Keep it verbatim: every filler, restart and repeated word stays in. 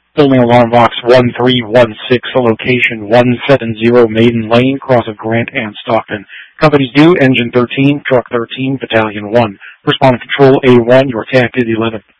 Building Alarm Box one three one six, location one seven zero Maiden Lane, cross of Grant and Stockton. Companies due, Engine thirteen, Truck thirteen, Battalion one. Responding Control A one, your T A C is eleven.